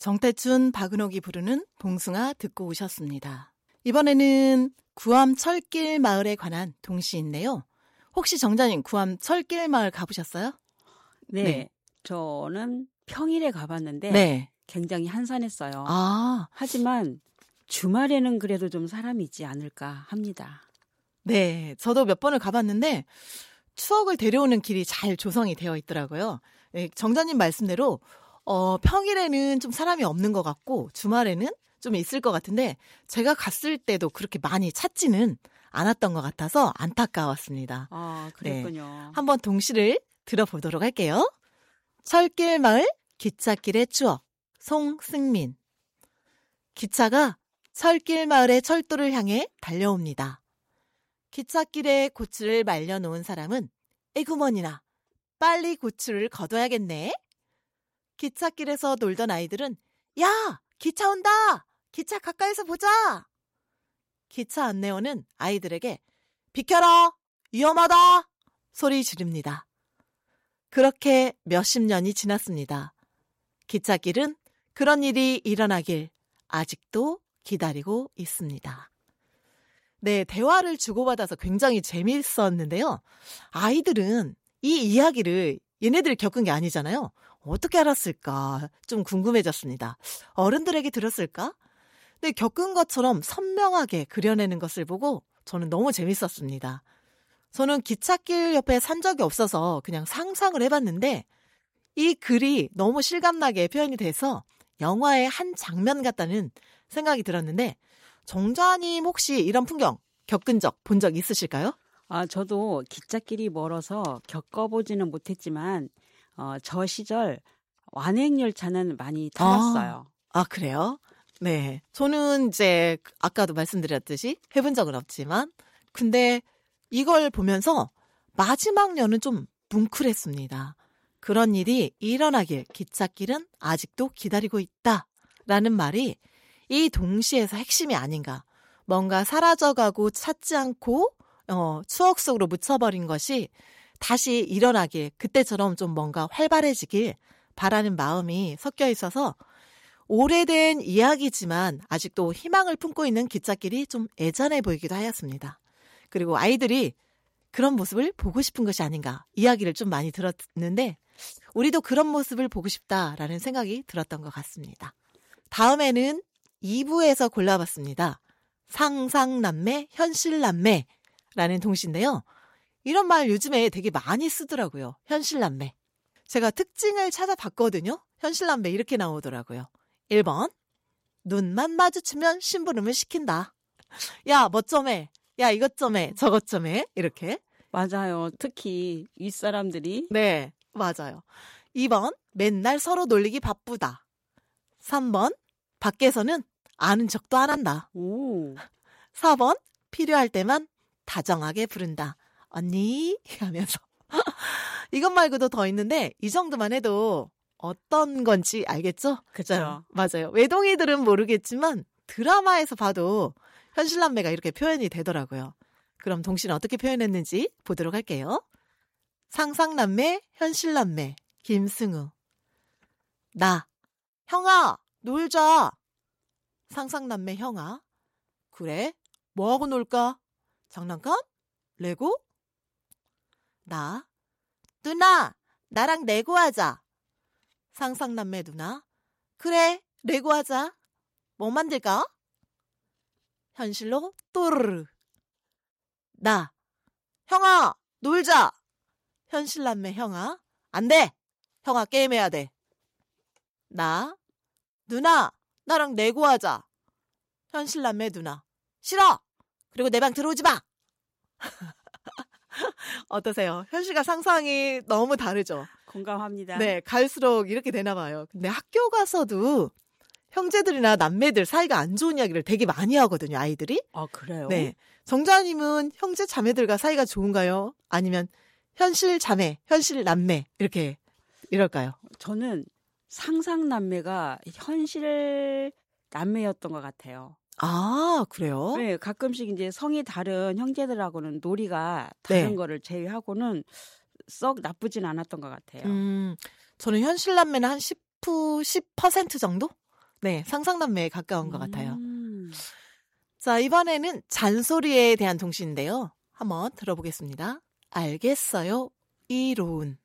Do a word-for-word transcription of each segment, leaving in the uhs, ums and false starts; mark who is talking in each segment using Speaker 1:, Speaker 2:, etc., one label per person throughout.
Speaker 1: 정태춘, 박은옥이 부르는 봉숭아 듣고 오셨습니다. 이번에는 구암 철길 마을에 관한 동시인데요. 혹시 정자님 구암 철길 마을 가보셨어요?
Speaker 2: 네,
Speaker 1: 네.
Speaker 2: 저는 평일에 가봤는데
Speaker 1: 네.
Speaker 2: 굉장히 한산했어요.
Speaker 1: 아,
Speaker 2: 하지만 주말에는 그래도 좀 사람이 있지 않을까 합니다.
Speaker 1: 네. 저도 몇 번을 가봤는데 추억을 데려오는 길이 잘 조성이 되어 있더라고요. 네, 정자님 말씀대로 어, 평일에는 좀 사람이 없는 것 같고 주말에는 좀 있을 것 같은데 제가 갔을 때도 그렇게 많이 찾지는 않았던 것 같아서 안타까웠습니다.
Speaker 2: 아, 그랬군요.
Speaker 1: 네. 한번 동시를 들어보도록 할게요. 철길 마을 기찻길의 추억, 송승민. 기차가 철길 마을의 철도를 향해 달려옵니다. 기찻길에 고추를 말려놓은 사람은 에구머니나 빨리 고추를 걷어야겠네. 기찻길에서 놀던 아이들은 야! 기차 온다! 기차 가까이서 보자! 기차 안내원은 아이들에게 비켜라! 위험하다! 소리 지릅니다. 그렇게 몇십 년이 지났습니다. 기찻길은 그런 일이 일어나길 아직도 기다리고 있습니다. 네, 대화를 주고받아서 굉장히 재미있었는데요. 아이들은 이 이야기를 얘네들이 겪은 게 아니잖아요. 어떻게 알았을까 좀 궁금해졌습니다. 어른들에게 들었을까? 근데 겪은 것처럼 선명하게 그려내는 것을 보고 저는 너무 재밌었습니다. 저는 기찻길 옆에 산 적이 없어서 그냥 상상을 해봤는데 이 글이 너무 실감나게 표현이 돼서 영화의 한 장면 같다는 생각이 들었는데 정자님 혹시 이런 풍경 겪은 적, 본 적 있으실까요?
Speaker 2: 아, 저도 기찻길이 멀어서 겪어보지는 못했지만 어, 저 시절 완행열차는 많이 타봤어요.
Speaker 1: 아, 아, 그래요? 네. 저는 이제 아까도 말씀드렸듯이 해본 적은 없지만 근데 이걸 보면서 마지막 년은 좀 뭉클했습니다. 그런 일이 일어나길 기찻길은 아직도 기다리고 있다라는 말이 이 동시에서 핵심이 아닌가. 뭔가 사라져가고 찾지 않고 어, 추억 속으로 묻혀버린 것이 다시 일어나길, 그때처럼 좀 뭔가 활발해지길 바라는 마음이 섞여 있어서 오래된 이야기지만 아직도 희망을 품고 있는 기찻길이 좀 애잔해 보이기도 하였습니다. 그리고 아이들이 그런 모습을 보고 싶은 것이 아닌가 이야기를 좀 많이 들었는데 우리도 그런 모습을 보고 싶다라는 생각이 들었던 것 같습니다. 다음에는 이 부에서 골라봤습니다. 상상남매, 현실남매라는 동시인데요. 이런 말 요즘에 되게 많이 쓰더라고요. 현실남매. 제가 특징을 찾아봤거든요. 현실남매 이렇게 나오더라고요. 일 번 눈만 마주치면 심부름을 시킨다. 야, 뭐 좀 해. 야, 이것 좀 해. 저것 좀 해. 이렇게.
Speaker 2: 맞아요. 특히 윗사람들이.
Speaker 1: 네, 맞아요. 이 번 맨날 서로 놀리기 바쁘다. 삼 번 밖에서는 아는 척도 안 한다.
Speaker 2: 오.
Speaker 1: 사 번 필요할 때만 다정하게 부른다. 언니 하면서. 이것 말고도 더 있는데 이 정도만 해도 어떤 건지 알겠죠?
Speaker 2: 그렇죠.
Speaker 1: 맞아요. 외동이들은 모르겠지만 드라마에서 봐도 현실남매가 이렇게 표현이 되더라고요. 그럼 동시는 어떻게 표현했는지 보도록 할게요. 상상남매, 현실남매, 김승우. 나, 형아, 놀자. 상상남매 형아. 그래? 뭐하고 놀까? 장난감? 레고? 나, 누나, 나랑 레고 하자. 상상남매 누나. 그래, 레고 하자. 뭐 만들까? 현실로 또르르. 나, 형아, 놀자. 현실남매 형아. 안 돼. 형아 게임해야 돼. 나, 누나, 나랑 레고 하자. 현실남매 누나. 싫어. 그리고 내 방 들어오지 마. 어떠세요? 현실과 상상이 너무 다르죠?
Speaker 2: 공감합니다.
Speaker 1: 네, 갈수록 이렇게 되나 봐요. 근데 학교 가서도 형제들이나 남매들 사이가 안 좋은 이야기를 되게 많이 하거든요, 아이들이.
Speaker 2: 아, 그래요?
Speaker 1: 네. 정자님은 형제 자매들과 사이가 좋은가요? 아니면 현실 자매, 현실 남매 이렇게 이럴까요?
Speaker 2: 저는 상상남매가 현실 남매였던 것 같아요.
Speaker 1: 아, 그래요?
Speaker 2: 네, 가끔씩 이제 성이 다른 형제들하고는 놀이가 다른
Speaker 1: 네.
Speaker 2: 거를 제외하고는 썩 나쁘진 않았던 것 같아요.
Speaker 1: 음, 저는 현실 남매는 한 십 퍼센트 정도? 네, 상상남매에 가까운 것 같아요.
Speaker 2: 음.
Speaker 1: 자, 이번에는 잔소리에 대한 동시인데요. 한번 들어보겠습니다. 알겠어요, 이로운.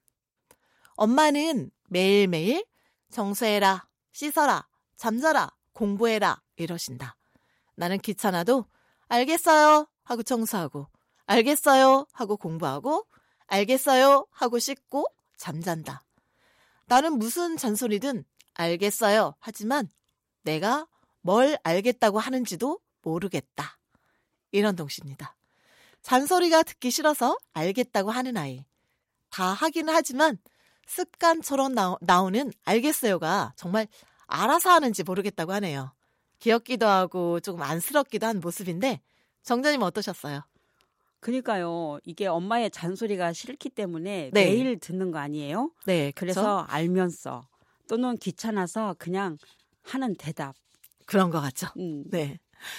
Speaker 1: 엄마는 매일매일 청소해라, 씻어라, 잠자라, 공부해라 이러신다. 나는 귀찮아도 알겠어요 하고 청소하고, 알겠어요 하고 공부하고, 알겠어요 하고 씻고 잠잔다. 나는 무슨 잔소리든 알겠어요 하지만 내가 뭘 알겠다고 하는지도 모르겠다. 이런 동시입니다. 잔소리가 듣기 싫어서 알겠다고 하는 아이. 다 하기는 하지만 습관처럼 나오, 나오는 알겠어요가 정말 알아서 하는지 모르겠다고 하네요. 귀엽기도 하고 조금 안쓰럽기도 한 모습인데 정자님 어떠셨어요?
Speaker 2: 그러니까요. 이게 엄마의 잔소리가 싫기 때문에
Speaker 1: 네.
Speaker 2: 매일 듣는 거 아니에요?
Speaker 1: 네,
Speaker 2: 그래서 알면서 또는 귀찮아서 그냥 하는 대답.
Speaker 1: 그런 것 같죠.
Speaker 2: 음.
Speaker 1: 네.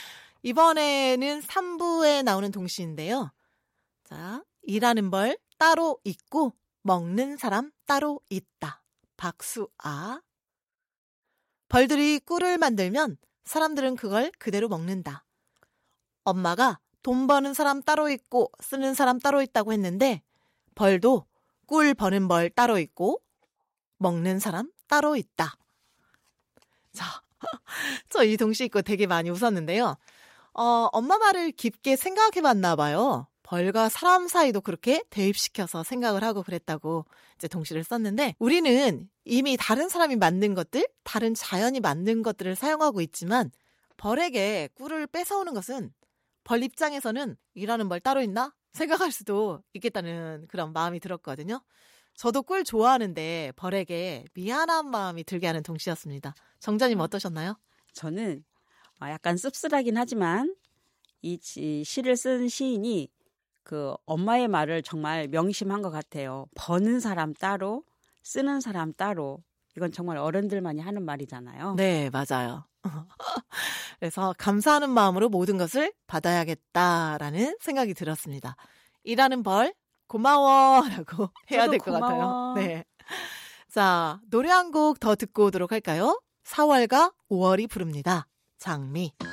Speaker 1: 이번에는 삼 부에 나오는 동시인데요. 자, 일하는 벌 따로 있고 먹는 사람 따로 있다. 박수아. 벌들이 꿀을 만들면 사람들은 그걸 그대로 먹는다. 엄마가 돈 버는 사람 따로 있고 쓰는 사람 따로 있다고 했는데 벌도 꿀 버는 벌 따로 있고 먹는 사람 따로 있다. 자, 저 이 동시 있고 되게 많이 웃었는데요. 어, 엄마 말을 깊게 생각해봤나 봐요. 벌과 사람 사이도 그렇게 대입시켜서 생각을 하고 그랬다고 이제 동시를 썼는데, 우리는 이미 다른 사람이 만든 것들, 다른 자연이 만든 것들을 사용하고 있지만 벌에게 꿀을 뺏어오는 것은 벌 입장에서는 일하는 벌 따로 있나? 생각할 수도 있겠다는 그런 마음이 들었거든요. 저도 꿀 좋아하는데 벌에게 미안한 마음이 들게 하는 동시였습니다. 정자님 어떠셨나요?
Speaker 2: 저는 약간 씁쓸하긴 하지만 이 시를 쓴 시인이 그 엄마의 말을 정말 명심한 것 같아요. 버는 사람 따로, 쓰는 사람 따로. 이건 정말 어른들만이 하는 말이잖아요.
Speaker 1: 네, 맞아요. 그래서 감사하는 마음으로 모든 것을 받아야겠다라는 생각이 들었습니다. 일하는 벌 고마워라고 해야 될 것 같아요. 네. 자, 노래 한 곡 더 듣고 오도록 할까요? 사월과 오월이 부릅니다. 장미.